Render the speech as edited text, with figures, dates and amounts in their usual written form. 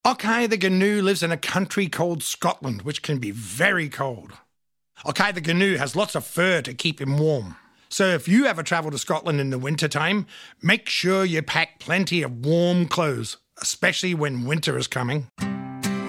Okay, the Gnu lives in a country called Scotland, which can be very cold. Okay, the Gnu has lots of fur to keep him warm. So if you ever travel to Scotland in the wintertime, make sure you pack plenty of warm clothes, especially when winter is coming.